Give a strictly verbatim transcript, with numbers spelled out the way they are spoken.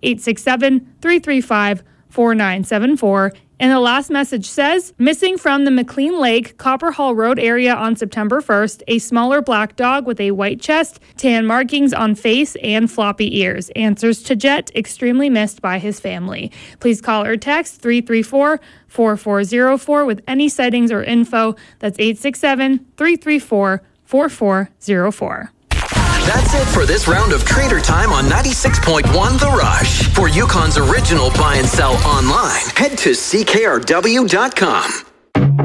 eight six seven, three three five, four nine seven four. And the last message says, missing from the McLean Lake, Copper Hall Road area on September first, a smaller black dog with a white chest, tan markings on face, and floppy ears. Answers to Jet, extremely missed by his family. Please call or text three three four, four four zero four with any sightings or info. That's eight six seven, three three four, four four zero four. That's it for this round of Trader Time on ninety-six point one The Rush. For Yukon's original buy and sell online, head to C K R W dot com.